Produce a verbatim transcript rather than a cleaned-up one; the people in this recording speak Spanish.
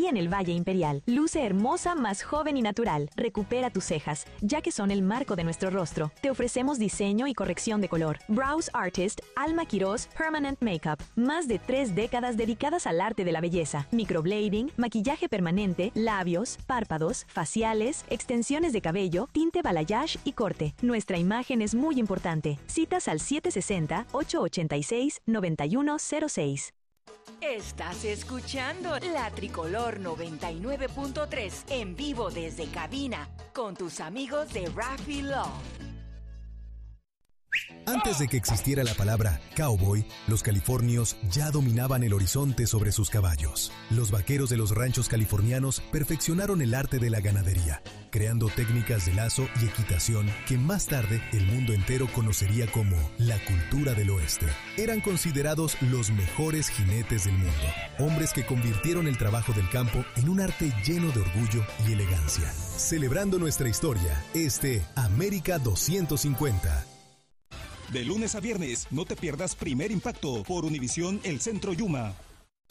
en el Valle Imperial. Luce hermosa, más joven y natural. Recupera tus cejas, ya que son el marco de nuestro rostro. Te ofrecemos diseño y corrección de color. Brows Artist, Alma Quiroz Permanent Makeup. Más de tres décadas dedicadas al arte de la belleza. Microblading, maquillaje permanente, labios, párpados, faciales, extensiones de cabello, tinte balayage y corte. Nuestra imagen es muy importante. Citas al siete seis cero, ocho ocho seis, nueve uno cero seis. Estás escuchando La Tricolor noventa y nueve punto tres en vivo desde cabina con tus amigos de Raffy Love. Antes de que existiera la palabra cowboy, los californios ya dominaban el horizonte sobre sus caballos. Los vaqueros de los ranchos californianos perfeccionaron el arte de la ganadería, creando técnicas de lazo y equitación que más tarde el mundo entero conocería como la cultura del oeste. Eran considerados los mejores jinetes del mundo, hombres que convirtieron el trabajo del campo en un arte lleno de orgullo y elegancia. Celebrando nuestra historia, este América doscientos cincuenta. De lunes a viernes, no te pierdas Primer Impacto por Univisión El Centro Yuma.